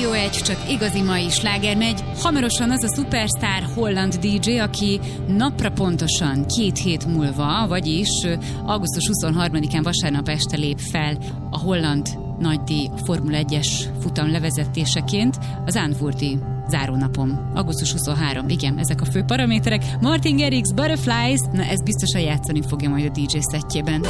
Rádió 1, csak igazi mai sláger megy. Hamarosan az a szupersztár holland DJ, aki napra pontosan 2 hét múlva, vagyis augusztus 23-án vasárnap este lép fel a holland nagydíj Formula 1-es futam levezetéseként az Zandvoorti zárónapon. Augusztus 23, igen, ezek a fő paraméterek. Martin Garrix, Butterflies, na ez biztosan játszani fogja majd a DJ szettjében.